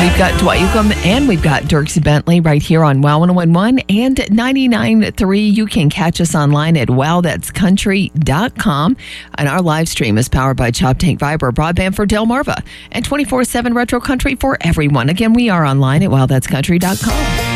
We've got Dwight Yoakam and we've got Dierks Bentley right here on WOW 101.1 and 99.3. You can catch us online at wowthat'scountry.com. And our live stream is powered by Chop Tank Fiber broadband for Delmarva and 24/7 Retro Country for everyone. Again, we are online at wowthat'scountry.com.